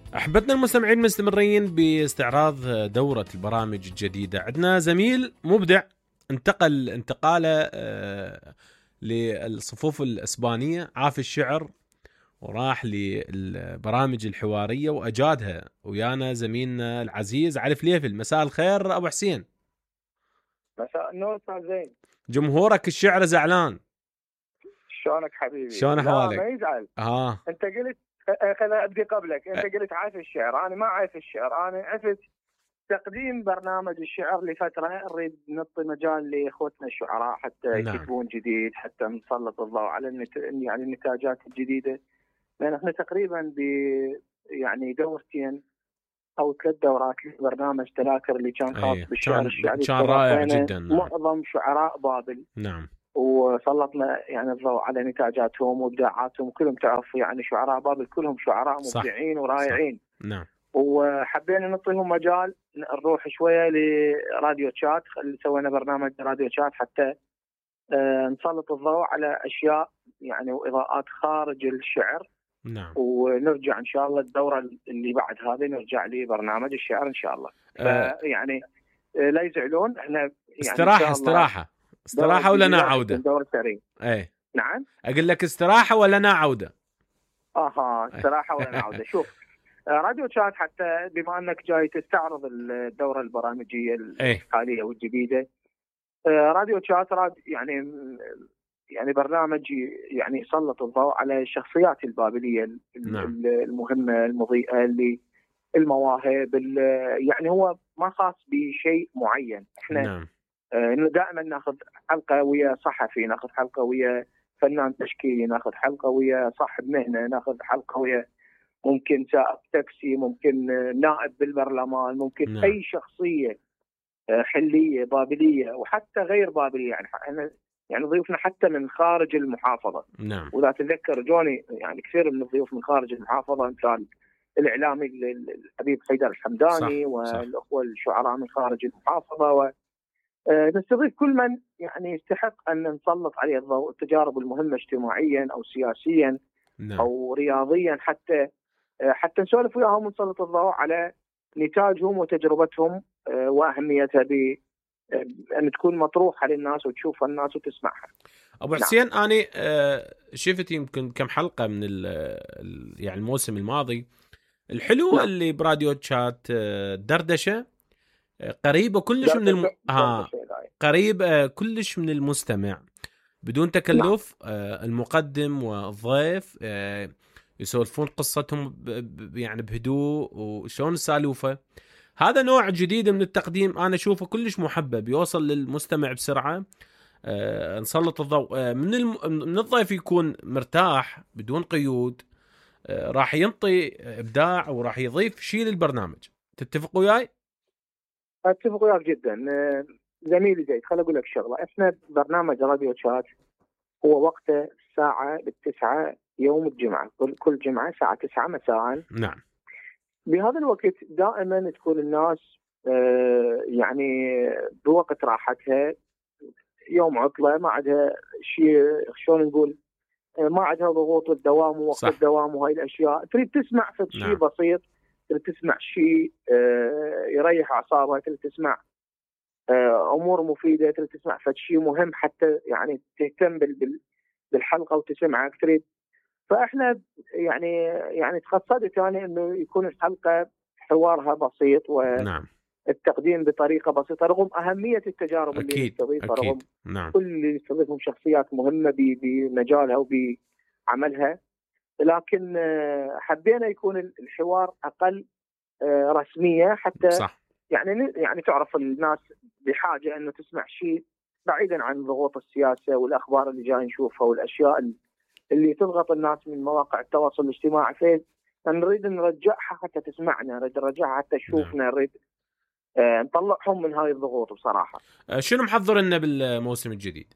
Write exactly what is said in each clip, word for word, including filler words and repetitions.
أحبتنا المستمعين مستمرين باستعراض دورة البرامج الجديدة. عندنا زميل مبدع انتقل انتقاله آه للصفوف الإسبانية، عاف الشعر وراح للبرامج الحوارية وأجادها ويانا زميلنا العزيز علي فليفل. مساء الخير أبو حسين. مساء النور استاذ زين. جمهورك الشعر زعلان. شلونك حبيبي؟ شلون لا أحوالك؟ ما يزعل. اه انت قلت خذ ابدي قبلك. انت قلت عايف الشعر، انا ما عايف الشعر، انا عفت تقديم برنامج الشعر لفتره. نريد نعطي مجال لاخوتنا الشعراء حتى نعم. يكتبون جديد، حتى نسلط الضوء على النت... يعني النتاجات الجديده. لان احنا تقريبا ب يعني دورتين او ثلاث دورات لبرنامج تذاكر اللي كان خاص أيه. بالشعر كان الشعري، كان رائع جدا. نعم. معظم شعراء بابل. نعم. وسلطنا يعني الضوء على نتاجاتهم وابداعاتهم، كلهم تعرف يعني شعراء بابل كلهم شعراء مبدعين ورائعين. نعم. وحبينا نعطيهم مجال نروح شويه لراديو تشات، سوينا برنامج راديو تشات حتى آه نسلط الضوء على اشياء يعني واضاءات خارج الشعر. نعم. ونرجع ان شاء الله الدوره اللي بعد هذه نرجع لبرنامج الشعر ان شاء الله. أه فيعني آه لا يزعلون، احنا يعني استراحه استراحه استراحه ولا نا عوده؟ دور سريع. ايه نعم اقول لك استراحه ولا نا عوده؟ اها استراحه ولا نا عوده. شوف راديو تشات حتى بما انك جاي تستعرض الدوره البرامجيه الحاليه والجديده، راديو تشات راد يعني يعني برنامج يعني يسلط الضوء على الشخصيات البابليه نعم. المهمه المضيئه اللي المواهب، يعني هو ما خاص بشيء معين. احنا نعم. دائما ناخذ حلقه ويا صحفي، ناخذ حلقه ويا فنان تشكيلي، ناخذ حلقه ويا صاحب مهنه، ناخذ حلقه ويا ممكن سائق تاكسي، ممكن نائب بالبرلمان، ممكن نعم. اي شخصيه حليه بابليه وحتى غير بابليه. يعني احنا يعني ضيوفنا حتى من خارج المحافظه. نعم. ولا تذكر جوني يعني كثير من الضيوف من خارج المحافظه، مثال الاعلامي الحبيب حيدر الحمداني صح. والاخوه الشعراء من خارج المحافظه. و نستضيف كل من يعني يستحق ان نسلط عليه الضوء، التجارب المهمه اجتماعيا او سياسيا. نعم. او رياضيا، حتى حتى نسولف وياهم ونسلط الضوء على نتاجهم وتجربتهم واهميتها ب ان تكون مطروحه للناس وتشوفها الناس وتسمعها. ابو حسين نعم. انا شفت يمكن كم حلقه من يعني الموسم الماضي الحلو. نعم. اللي براديو تشات دردشه قريبه كلش من الم... ها قريب كلش من المستمع بدون تكلف. نعم. المقدم والضيف يسولفون قصتهم ب... يعني بهدوء وشون السالوفه. هذا نوع جديد من التقديم انا اشوفه كلش محبب، يوصل للمستمع بسرعه. أه نسلط الضوء أه من الم... من الضيف يكون مرتاح بدون قيود. أه راح ينطي ابداع وراح يضيف شيء للبرنامج. تتفق وياي؟ اتفق وياك جدا زميلي زيد. خل اقول لك شغله، احنا برنامج راديو تشات هو وقته الساعه التسعة يوم الجمعه، كل جمعه الساعه تسعة مساء. نعم. بهذا الوقت دائما تكون الناس أه يعني بوقت راحتها، يوم عطله، ما عندها شيء شلون نقول، ما عندها ضغوط الدوام ووقت صح. الدوام وهاي الاشياء، تريد تسمع في شيء نعم. بسيط، تريد تسمع شيء أه يريح اعصابها، تريد تسمع أه امور مفيده، تريد تسمع في شيء مهم حتى يعني تهتم بالحلقه وتسمعها تريد. فاحنا يعني يعني تخصصت يعني انه يكون الحلقه حوارها بسيط و نعم. التقديم بطريقه بسيطه رغم اهميه التجارب أكيد. اللي نستضيفها، رغم نعم. كل اللي يستضيفهم شخصيات مهمه بمجالها وبعملها، لكن حبينا يكون الحوار اقل رسميه حتى صح. يعني يعني تعرف الناس بحاجه انه تسمع شيء بعيدا عن ضغوط السياسه والاخبار اللي جاي نشوفها والاشياء اللي تضغط الناس من مواقع التواصل الاجتماعي. فين نريد نرجعها حتى تسمعنا، نريد نرجعها حتى تشوفنا، نريد آه نطلعهم من هاي الضغوط بصراحة. شنو محضر لنا بالموسم الجديد؟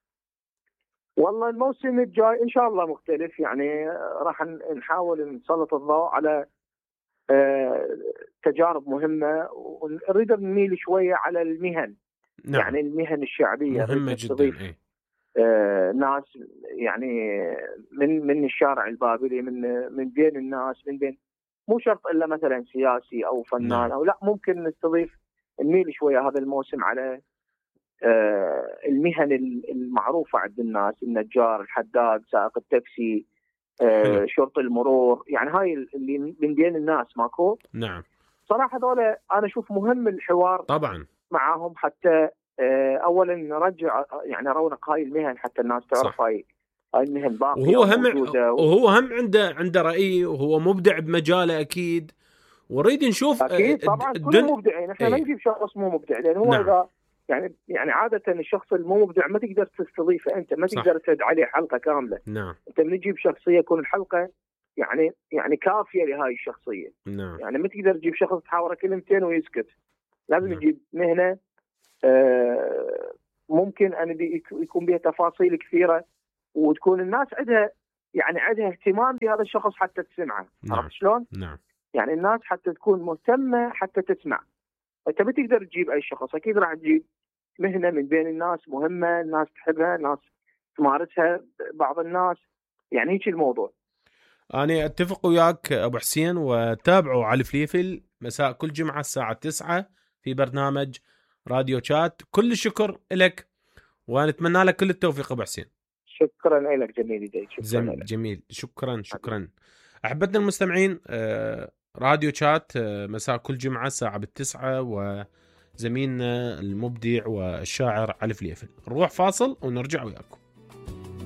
والله الموسم الجاي إن شاء الله مختلف، يعني راح نحاول نسلط الضوء على آه تجارب مهمة، ونريد نميل شوية على المهن. نعم. يعني المهن الشعبية مهمة جدا. إيه؟ آه ناس يعني من من الشارع البابلي، من من بين الناس، من بين مو شرط الا مثلا سياسي او فنان نعم. او لا، ممكن نستضيف نميل شويه هذا الموسم على آه المهن المعروفه عند الناس، النجار، الحداد، سائق التاكسي، آه شرطي المرور، يعني هاي اللي من بين الناس ماكو. نعم. صراحه هذول انا اشوف مهم الحوار طبعا معاهم، حتى آه اولا نرجع يعني رونق هاي المهن، حتى الناس تعرف هاي هاي المهن باقيه وهو هم موجوده، وهو هم عنده عنده رأي، وهو مبدع بمجاله اكيد، ونريد نشوف اكيد طبعا كلهم مبدعين، احنا ما نجيب شخص مو مبدع، لان هو نعم. اذا يعني يعني عاده الشخص المو مبدع ما تقدر تستضيفه انت، ما تقدر تعد عليه حلقه كامله. نعم. انت بنجيب شخصيه يكون الحلقه يعني يعني كافيه لهاي الشخصيه. نعم. يعني ما تقدر تجيب شخص تحاوره كلمتين ويسكت، لازم نعم. تجيب مهنه آه ممكن ان يكون بها تفاصيل كثيره، وتكون الناس عندها يعني عندها اهتمام بهذا الشخص حتى تسمعه. نعم. عرفت شلون؟ نعم. يعني الناس حتى تكون مهتمه حتى تسمع. انت ما تقدر تجيب اي شخص، اكيد راح تجيب مهنه من بين الناس مهمه، الناس تحبها، الناس تمارسها، بعض الناس يعني هيك الموضوع. أنا أتفق وياك أبو حسين، وتابعوا علي فليفل مساء كل جمعة الساعة تسعة في برنامج راديو شات. كل الشكر لك، ونتمنى لك كل التوفيق أبو حسين. شكرا لك جميل جيد. شكرا لك. جميل، شكرا شكرا. أحبتنا المستمعين، راديو شات مساء كل جمعة الساعة بالتسعة، وزميلنا المبدع والشاعر علي فليفل. نروح فاصل ونرجع وياكم.